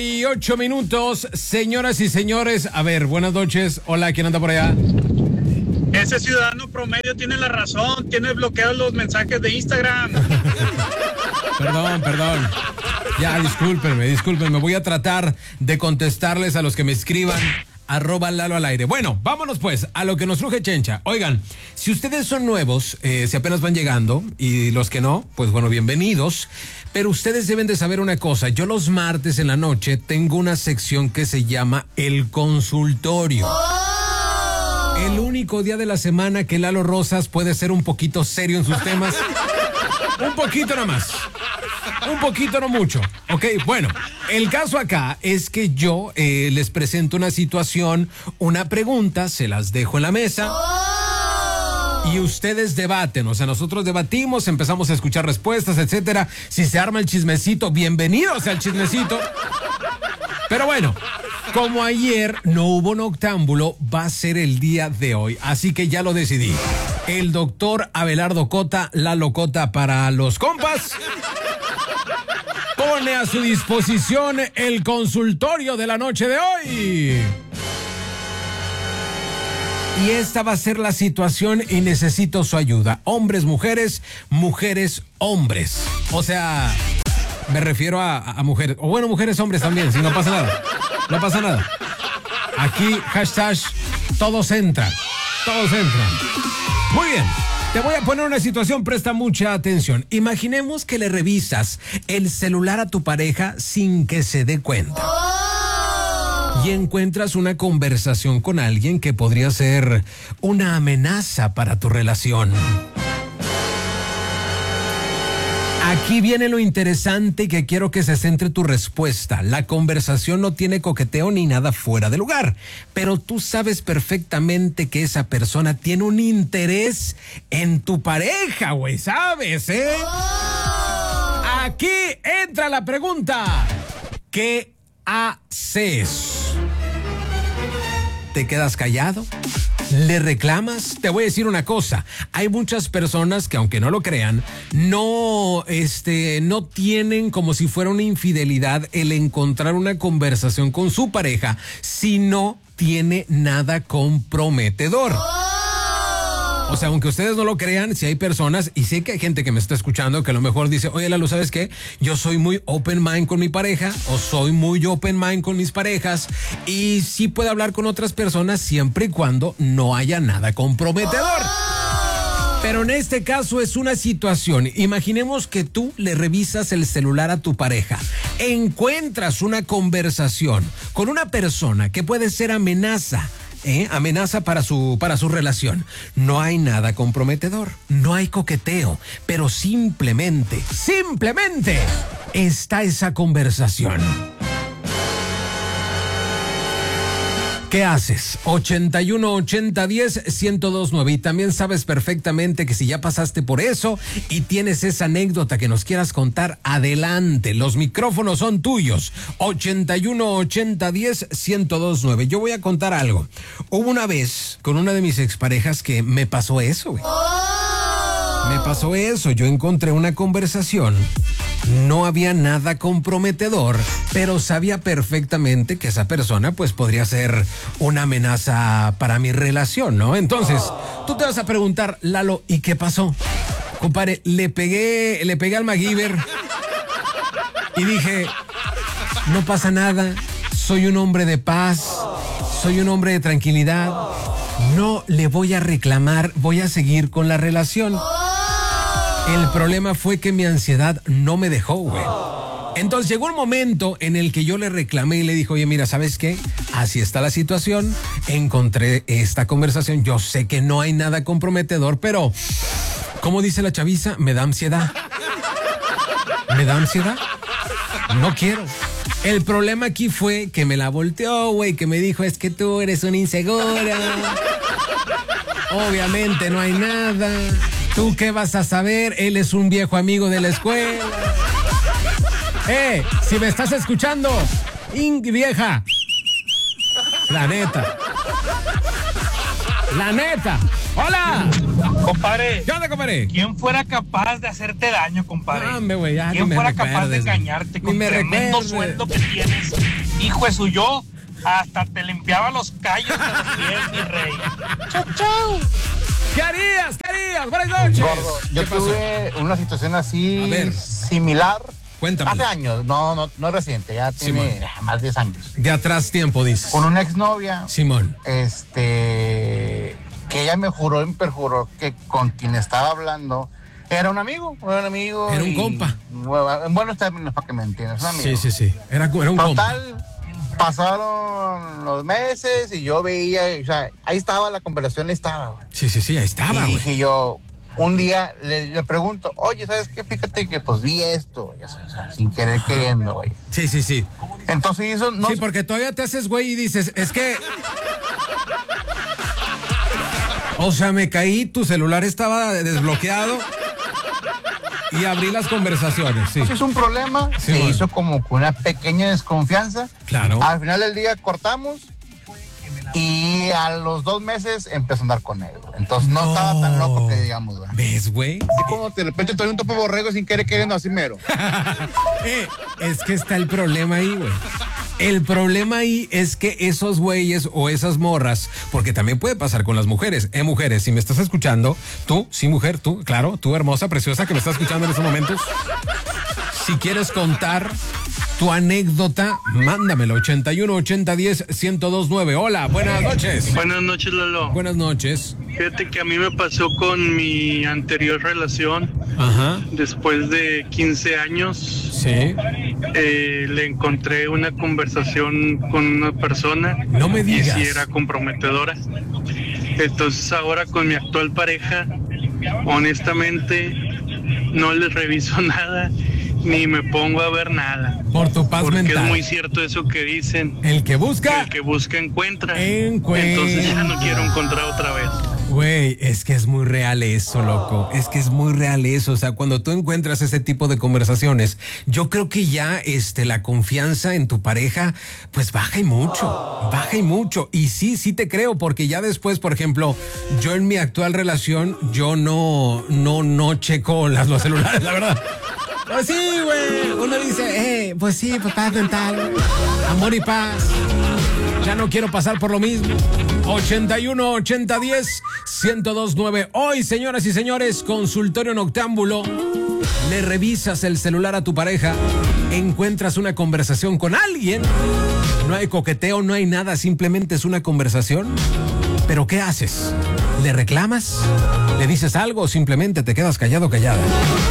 Y 8 minutos, señoras y señores. A ver, buenas noches. Hola, ¿quién anda por allá? Ese ciudadano promedio tiene la razón, tiene bloqueados los mensajes de Instagram. Perdón. Ya, discúlpenme. Voy a tratar de contestarles a los que me escriban. @Lalo al aire. Bueno, vámonos pues a lo que nos truje Chencha. Oigan, si ustedes son nuevos, si apenas van llegando, y los que no, pues bueno, bienvenidos. Pero ustedes deben de saber una cosa. Yo los martes en la noche tengo una sección que se llama El Consultorio. El único día de la semana que Lalo Rosas puede ser un poquito serio en sus temas. Un poquito nomás. Un poquito, no mucho. Ok, bueno, el caso acá es que yo les presento una situación, una pregunta, se las dejo en la mesa. Y ustedes debaten, o sea, nosotros debatimos, empezamos a escuchar respuestas, etcétera. Si se arma el chismecito, bienvenidos al chismecito. Pero bueno, como ayer no hubo noctámbulo, va a ser el día de hoy. Así que ya lo decidí. El doctor Abelardo Cota, Lalo Cota para los compas, pone a su disposición el consultorio de la noche de hoy. Y esta va a ser la situación y necesito su ayuda. Hombres, mujeres, mujeres, hombres. O sea, me refiero a mujeres. O bueno, mujeres, hombres también, si no pasa nada. No pasa nada. Aquí, hashtag, todos entran. Todos entran. Muy bien. Te voy a poner una situación, presta mucha atención. Imaginemos que le revisas el celular a tu pareja sin que se dé cuenta. Y encuentras una conversación con alguien que podría ser una amenaza para tu relación. Aquí viene lo interesante que quiero que se centre tu respuesta. La conversación no tiene coqueteo ni nada fuera de lugar, pero tú sabes perfectamente que esa persona tiene un interés en tu pareja, güey, ¿sabes, eh? Aquí entra la pregunta. ¿Qué haces? ¿Te quedas callado? ¿Le reclamas? Te voy a decir una cosa. Hay muchas personas que, aunque no lo crean, no tienen como si fuera una infidelidad el encontrar una conversación con su pareja si no tiene nada comprometedor. O sea, aunque ustedes no lo crean, si hay personas, y sé que hay gente que me está escuchando que a lo mejor dice, oye, Lalo, ¿sabes qué? Yo soy muy open mind con mi pareja, o soy muy open mind con mis parejas, y sí puedo hablar con otras personas siempre y cuando no haya nada comprometedor. Pero en este caso es una situación. Imaginemos que tú le revisas el celular a tu pareja. Encuentras una conversación con una persona que puede ser amenaza. Amenaza para su relación. No hay nada comprometedor, no hay coqueteo, pero simplemente está esa conversación. ¿Qué haces? 81 80 10 1029. Y también sabes perfectamente que si ya pasaste por eso y tienes esa anécdota que nos quieras contar, adelante. Los micrófonos son tuyos. 81 80 10 1029. Yo voy a contar algo. Hubo una vez con una de mis exparejas que me pasó eso, güey. Me pasó eso. Yo encontré una conversación. No había nada comprometedor, pero sabía perfectamente que esa persona pues podría ser una amenaza para mi relación, ¿no? Entonces, tú te vas a preguntar, Lalo, ¿y qué pasó? Compadre, le pegué al MacGyver y dije, no pasa nada, soy un hombre de paz, soy un hombre de tranquilidad, no le voy a reclamar, voy a seguir con la relación. El problema fue que mi ansiedad no me dejó, güey. Entonces llegó un momento en el que yo le reclamé y le dije, oye, mira, ¿sabes qué? Así está la situación, encontré esta conversación, yo sé que no hay nada comprometedor, pero, como dice la chaviza, me da ansiedad. ¿Me da ansiedad? No quiero. El problema aquí fue que me la volteó, güey, que me dijo, es que tú eres una insegura. Obviamente no hay nada. ¿Tú qué vas a saber? Él es un viejo amigo de la escuela. Si me estás escuchando, vieja. La neta. Hola. Compadre, ¿Qué onda, compadre? ¿quién fuera capaz de hacerte daño, compadre? Hombre, güey, ya ¿Quién ni me fuera capaz de recuerdes, güey. engañarte Ni con me tremendo recuerdes. sueldo que tienes? Hijo de suyo, hasta te limpiaba los callos de los pies, mi rey. Chau, chau. ¿Qué harías? ¿Qué harías? Buenas noches. Gordo, yo ¿Qué pasó? tuve una situación A así ver. similar. Cuéntame. Hace años, no es reciente, ya tiene más de 10 años. De atrás tiempo, dices. Con una exnovia, Simón. que ella me juró y me perjuró que con quien estaba hablando era un amigo. Era un compa. En buenos términos, para que me entiendas, un amigo. Sí. Era un compa. Total, pasaron los meses y yo veía, o sea, ahí estaba la conversación, ahí estaba, güey. Sí, ahí estaba, Y güey. dije yo, un día le pregunto, oye, ¿sabes qué? Fíjate que pues vi esto, ya sabes, o sea, sin querer queriendo, güey. Sí. Entonces hizo, no Sí, porque todavía te haces güey y dices, es que... O sea, me caí, tu celular estaba desbloqueado y abrí las conversaciones, sí. es un problema, Sí, se bueno. hizo como con una pequeña desconfianza. Claro. Al final del día cortamos y a los 2 meses empezó a andar con él. Entonces no estaba tan loco que digamos, güey. ¿Ves, güey? Así como de repente te doy un topo borrego sin querer queriendo, así mero. Es que está el problema ahí, güey. El problema ahí es que esos güeyes o esas morras, porque también puede pasar con las mujeres. Mujeres, si me estás escuchando, tú, sí, mujer, tú, claro, tú hermosa, preciosa, que me estás escuchando en estos momentos. Si quieres contar tu anécdota, mándamelo, 81 80 10 1029. Hola, buenas noches. Buenas noches, Lolo. Buenas noches. Fíjate que a mí me pasó con mi anterior relación. Ajá, Después de 15 años, sí. le encontré una conversación con una persona. No me digas. Y sí era comprometedora. Entonces ahora con mi actual pareja, honestamente, no le reviso nada ni me pongo a ver nada. Por tu paz Porque mental. es muy cierto eso que dicen. El que busca. El que busca encuentra. Encuentra. Entonces ya no quiero encontrar otra vez. Güey, es que es muy real eso, loco. Es que es muy real eso. O sea, cuando tú encuentras ese tipo de conversaciones, yo creo que ya la confianza en tu pareja, pues baja y mucho. Y sí te creo, porque ya después, por ejemplo, yo en mi actual relación, yo no checo los celulares, la verdad. Pues sí, güey. Uno dice, pues sí, pues paz mental, amor y paz. Ya no quiero pasar por lo mismo. 81 80 10 1029. Hoy, señoras y señores, consultorio noctámbulo. Le revisas el celular a tu pareja, encuentras una conversación con alguien. No hay coqueteo, no hay nada, simplemente es una conversación. ¿Pero qué haces? ¿Le reclamas? ¿Le dices algo o simplemente te quedas callado, callada?